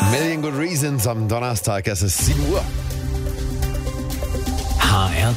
Million Good Reasons am Donnerstag, es ist 7 Uhr. HR3.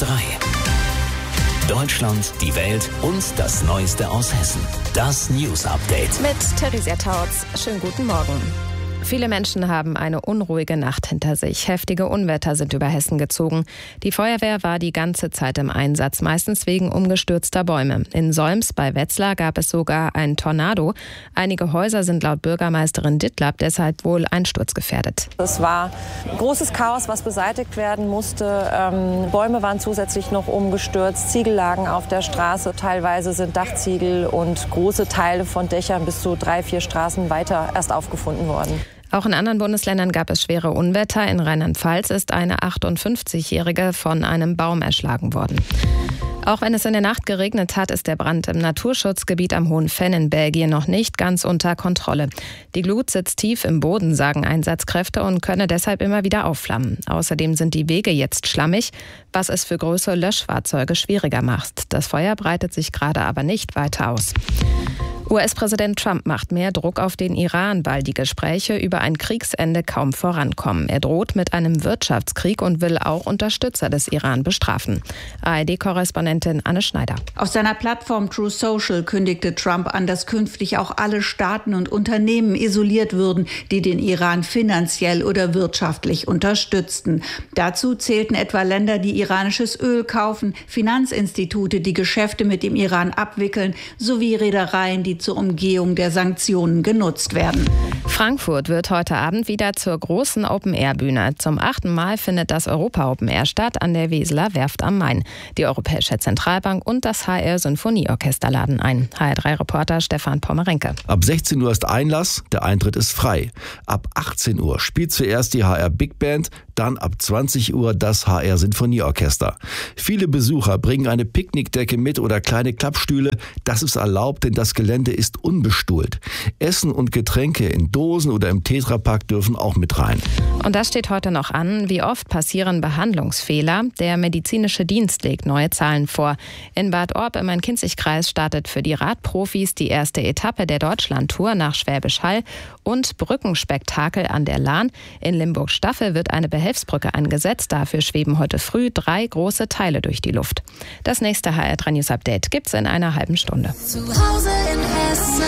Deutschland, die Welt und das Neueste aus Hessen. Das News Update. Mit Theresia Tautz. Schönen guten Morgen. Viele Menschen haben eine unruhige Nacht hinter sich. Heftige Unwetter sind über Hessen gezogen. Die Feuerwehr war die ganze Zeit im Einsatz, meistens wegen umgestürzter Bäume. In Solms bei Wetzlar gab es sogar einen Tornado. Einige Häuser sind laut Bürgermeisterin Dittlab deshalb wohl einsturzgefährdet. Es war großes Chaos, was beseitigt werden musste. Bäume waren zusätzlich noch umgestürzt, Ziegel lagen auf der Straße. Teilweise sind Dachziegel und große Teile von Dächern bis zu 3-4 Straßen weiter erst aufgefunden worden. Auch in anderen Bundesländern gab es schwere Unwetter. In Rheinland-Pfalz ist eine 58-Jährige von einem Baum erschlagen worden. Auch wenn es in der Nacht geregnet hat, ist der Brand im Naturschutzgebiet am Hohen Fenn in Belgien noch nicht ganz unter Kontrolle. Die Glut sitzt tief im Boden, sagen Einsatzkräfte, und könne deshalb immer wieder aufflammen. Außerdem sind die Wege jetzt schlammig, was es für größere Löschfahrzeuge schwieriger macht. Das Feuer breitet sich gerade aber nicht weiter aus. US-Präsident Trump macht mehr Druck auf den Iran, weil die Gespräche über ein Kriegsende kaum vorankommen. Er droht mit einem Wirtschaftskrieg und will auch Unterstützer des Iran bestrafen. ARD-Korrespondentin Anne Schneider. Auf seiner Plattform True Social kündigte Trump an, dass künftig auch alle Staaten und Unternehmen isoliert würden, die den Iran finanziell oder wirtschaftlich unterstützten. Dazu zählten etwa Länder, die iranisches Öl kaufen, Finanzinstitute, die Geschäfte mit dem Iran abwickeln, sowie Reedereien, die zur Umgehung der Sanktionen genutzt werden. Frankfurt wird heute Abend wieder zur großen Open-Air-Bühne. Zum 8. Mal findet das Europa-Open-Air statt an der Weseler Werft am Main. Die Europäische Zentralbank und das HR-Symphonieorchester laden ein. HR3-Reporter Stefan Pommerenke. Ab 16 Uhr ist Einlass, der Eintritt ist frei. Ab 18 Uhr spielt zuerst die HR Big Band, dann ab 20 Uhr das HR-Sinfonieorchester. Viele Besucher bringen eine Picknickdecke mit oder kleine Klappstühle. Das ist erlaubt, denn das Gelände ist unbestuhlt. Essen und Getränke in Dosen oder im Tetrapack dürfen auch mit rein. Und das steht heute noch an. Wie oft passieren Behandlungsfehler? Der medizinische Dienst legt neue Zahlen vor. In Bad Orb im Main-Kinzig-Kreis startet für die Radprofis die erste Etappe der Deutschlandtour nach Schwäbisch Hall und Brückenspektakel an der Lahn. In Limburg-Staffel wird eine Behelfsbrücke angesetzt. Dafür schweben heute früh 3 große Teile durch die Luft. Das nächste HR3 News Update gibt's in einer halben Stunde. Zu Hause in Hessen.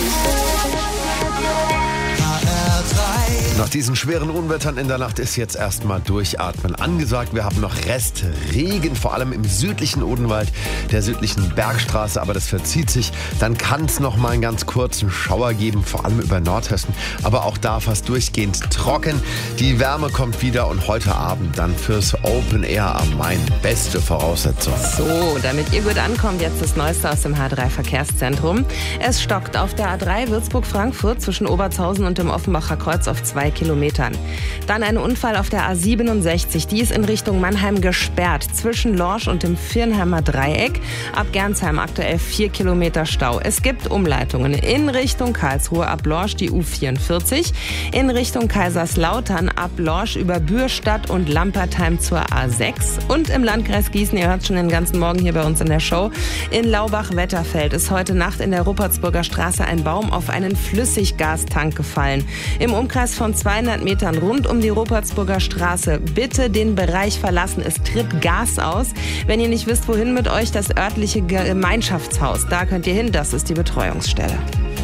Nach diesen schweren Unwettern in der Nacht ist jetzt erstmal Durchatmen angesagt. Wir haben noch Restregen, vor allem im südlichen Odenwald, der südlichen Bergstraße, aber das verzieht sich. Dann kann es noch mal einen ganz kurzen Schauer geben, vor allem über Nordhessen, aber auch da fast durchgehend trocken. Die Wärme kommt wieder und heute Abend dann fürs Open Air am Main beste Voraussetzung. So, damit ihr gut ankommt, jetzt das Neueste aus dem H3-Verkehrszentrum. Es stockt auf der A3 Würzburg-Frankfurt zwischen Obertshausen und dem Offenbacher Kreuz auf 2 Kilometern. Dann ein Unfall auf der A67, die ist in Richtung Mannheim gesperrt, zwischen Lorsch und dem Viernheimer Dreieck. Ab Gernsheim aktuell 4 Kilometer Stau. Es gibt Umleitungen in Richtung Karlsruhe ab Lorsch die U44, in Richtung Kaiserslautern ab Lorsch über Bürstadt und Lampertheim zur A6 und im Landkreis Gießen, ihr hört schon den ganzen Morgen hier bei uns in der Show, in Laubach-Wetterfeld ist heute Nacht in der Ruppertsburger Straße ein Baum auf einen Flüssiggastank gefallen. Im Umkreis von 200 Metern rund um die Ruppertsburger Straße bitte den Bereich verlassen. Es tritt Gas aus. Wenn ihr nicht wisst, wohin mit euch, das örtliche Gemeinschaftshaus. Da könnt ihr hin, das ist die Betreuungsstelle.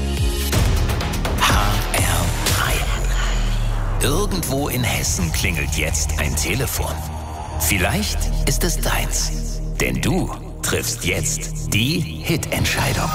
HR3. Irgendwo in Hessen klingelt jetzt ein Telefon. Vielleicht ist es deins. Denn du triffst jetzt die Hitentscheidung.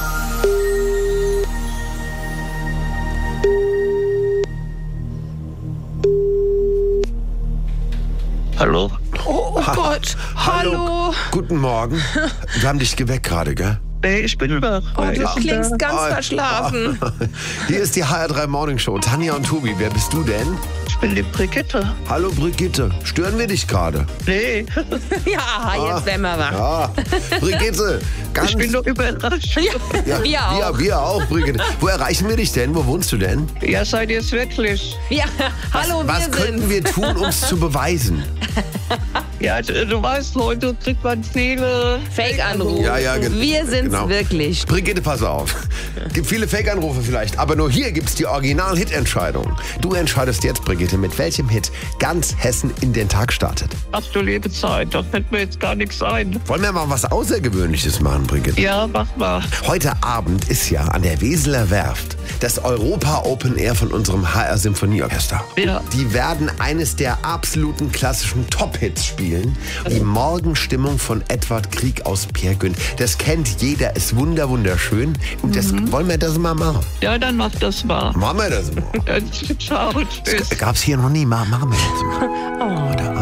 Hallo? Oh Gott, hallo. Guten Morgen. Wir haben dich geweckt gerade, gell? Nee, ich bin wach. Oh, du klingst ganz verschlafen. Hier ist die HR3 Morning Show. Tanja und Tobi, wer bist du denn? Ich bin die Brigitte. Hallo Brigitte, stören wir dich gerade? Nee, Ja, jetzt werden wir wach. Ja, Brigitte, ganz... ich bin doch überrascht. Ja, wir auch. Wir auch, Brigitte. Wo erreichen wir dich denn? Wo wohnst du denn? Ja, seid ihr es wirklich? Ja, hallo, Was wir könnten sind's. wir tun, um es zu beweisen? Ja, du weißt, heute kriegt man viele Fake-Anrufe. Ja, Wir sind's genau. wirklich. Brigitte, pass auf. Gibt viele Fake-Anrufe vielleicht, aber nur hier gibt's die Original-Hit-Entscheidung. Du entscheidest jetzt, Brigitte, mit welchem Hit ganz Hessen in den Tag startet. Ach du liebe Zeit, da fällt mir jetzt gar nichts ein. Wollen wir mal was Außergewöhnliches machen, Brigitte? Ja, mach mal. Heute Abend ist ja an der Weseler Werft das Europa Open Air von unserem HR Symphonieorchester. Ja. Die werden eines der absoluten klassischen Top-Hits spielen. Die Morgenstimmung von Edvard Grieg aus Peer Gynt. Das kennt jeder, ist wunderschön. Und das wollen wir das mal machen. Ja, dann mach das mal. Machen wir das mal. Ciao, tschüss. Gab's hier noch nie. Machen wir das mal.